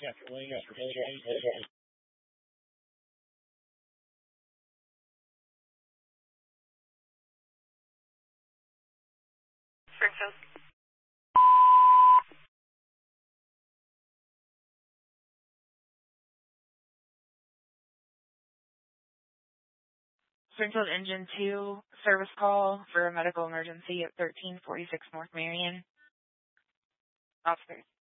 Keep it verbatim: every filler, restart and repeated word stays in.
Springfield. Springfield Engine two, service call for a medical emergency at thirteen forty-six North Marion. Officers.